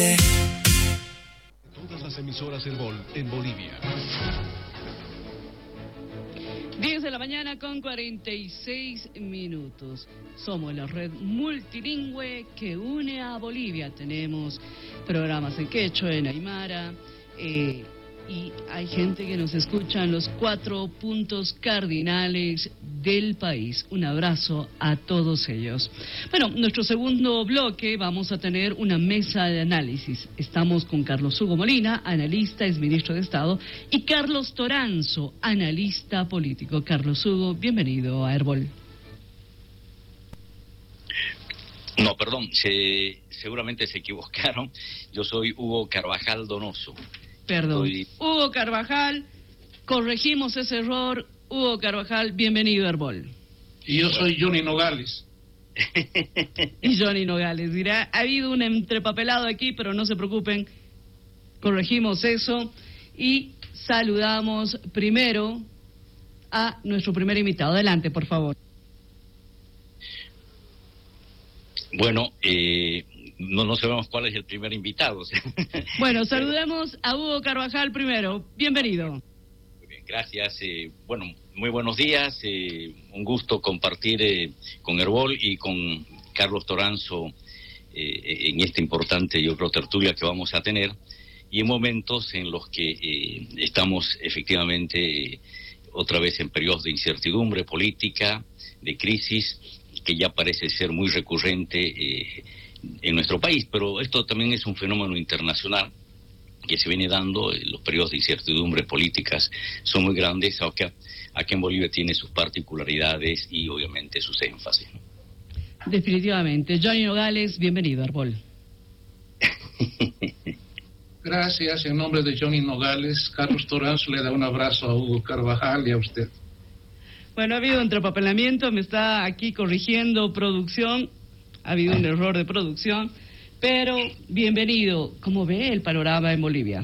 Todas las emisoras Herbol en Bolivia. 10 de la mañana con 46 minutos. Somos la red multilingüe que une a Bolivia. Tenemos programas en quechua, en aymara, y hay gente que nos escucha en los 4 puntos cardinales del país. Un abrazo a todos ellos. Bueno, nuestro segundo bloque vamos a tener una mesa de análisis. Estamos con Carlos Hugo Molina, analista, exministro de Estado, y Carlos Toranzo, analista político. Carlos Hugo, bienvenido a Herbol. No, perdón, seguramente se equivocaron. Yo soy Hugo Carvajal Donoso. Perdón, Hugo Carvajal, corregimos ese error. Hugo Carvajal, bienvenido a Herbol. Y yo soy Johnny Nogales. Y Johnny Nogales dirá, ha habido un entrepapelado aquí, pero no se preocupen, corregimos eso y saludamos primero a nuestro primer invitado. Adelante, por favor. Bueno, no sabemos cuál es el primer invitado. Bueno, saludemos a Hugo Carvajal primero. Bienvenido. Muy bien, gracias. Bueno, muy buenos días. Un gusto compartir con Herbol y con Carlos Toranzo en esta importante, yo creo, tertulia que vamos a tener. Y en momentos en los que estamos efectivamente otra vez en periodos de incertidumbre política, de crisis, que ya parece ser muy recurrente en nuestro país, pero esto también es un fenómeno internacional que se viene dando. Los periodos de incertidumbre políticas son muy grandes, aunque aquí en Bolivia tiene sus particularidades y obviamente sus énfasis. Definitivamente. Johnny Nogales, bienvenido a Herbol. Gracias, en nombre de Johnny Nogales, Carlos Toranzo le da un abrazo a Hugo Carvajal y a usted. Bueno, ha habido entrepapelamiento, me está aquí corrigiendo producción. Ha habido un error de producción, pero bienvenido. ¿Cómo ve el panorama en Bolivia?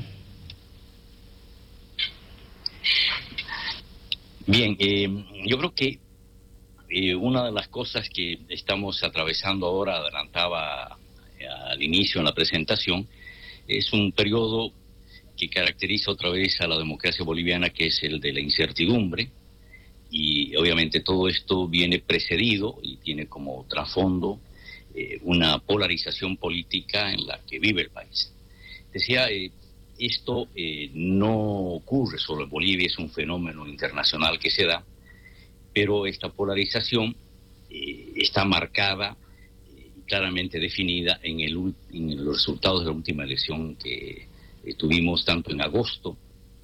Bien, yo creo que una de las cosas que estamos atravesando ahora, adelantaba al inicio en la presentación, es un periodo que caracteriza otra vez a la democracia boliviana, que es el de la incertidumbre, y obviamente todo esto viene precedido y tiene como trasfondo una polarización política en la que vive el país. Decía, esto no ocurre solo en Bolivia, es un fenómeno internacional que se da, pero esta polarización está marcada y claramente definida en los resultados de la última elección que tuvimos tanto en agosto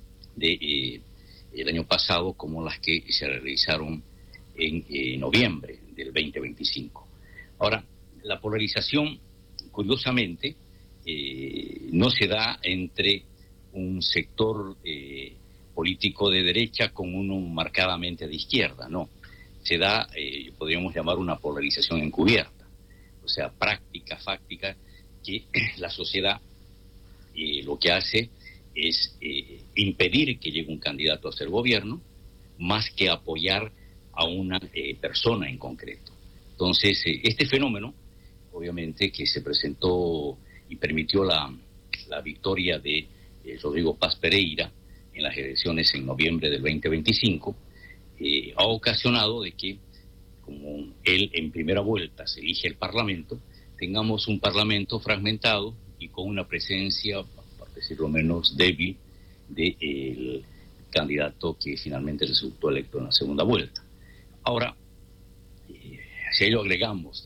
el año pasado como las que se realizaron en noviembre del 2025. Ahora, la polarización, curiosamente, no se da entre un sector político de derecha con uno marcadamente de izquierda, no. Se da, podríamos llamar una polarización encubierta, o sea, práctica, fáctica, que la sociedad lo que hace es impedir que llegue un candidato a ser gobierno, más que apoyar a una persona en concreto. Entonces, este fenómeno, obviamente, que se presentó y permitió la victoria de Rodrigo Paz Pereira en las elecciones en noviembre del 2025, ha ocasionado de que, como él en primera vuelta se elige el Parlamento, tengamos un Parlamento fragmentado y con una presencia, por decirlo menos, débil del candidato que finalmente resultó electo en la segunda vuelta. Ahora, si a ello agregamos